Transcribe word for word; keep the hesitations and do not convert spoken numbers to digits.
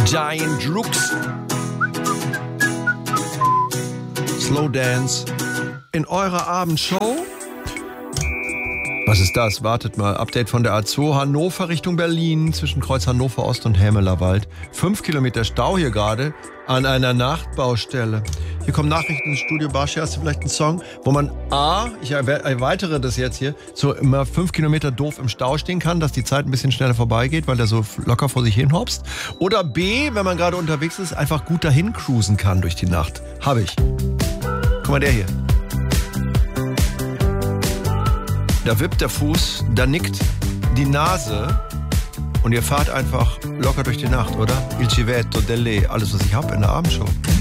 Giant Rooks. Slow Dance in eurer Abendshow. Was ist das? Wartet mal. Update von der A zwei Hannover Richtung Berlin zwischen Kreuz Hannover Ost und Hämelerwald. Fünf Kilometer Stau hier gerade an einer Nachtbaustelle. Hier kommen Nachrichten ins Studio. Barschi, hast du vielleicht einen Song, wo man A, ich erweitere das jetzt hier, so immer fünf Kilometer doof im Stau stehen kann, dass die Zeit ein bisschen schneller vorbeigeht, weil der so locker vor sich hin hopst. Oder B, wenn man gerade unterwegs ist, einfach gut dahin cruisen kann durch die Nacht. Habe ich. Guck mal, der hier. Da wippt der Fuß, da nickt die Nase und ihr fahrt einfach locker durch die Nacht, oder? Il civetto, delle, alles was ich hab in der Abendshow.